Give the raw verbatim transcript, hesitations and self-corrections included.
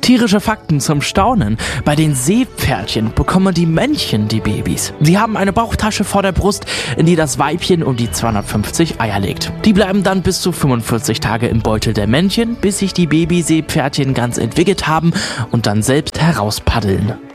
Tierische Fakten zum Staunen. Bei den Seepferdchen bekommen die Männchen die Babys. Sie haben eine Bauchtasche vor der Brust, in die das Weibchen um die zweihundertfünfzig Eier legt. Die bleiben dann bis zu fünfundvierzig Tage im Beutel der Männchen, bis sich die Babyseepferdchen ganz entwickelt haben und dann selbst herauspaddeln.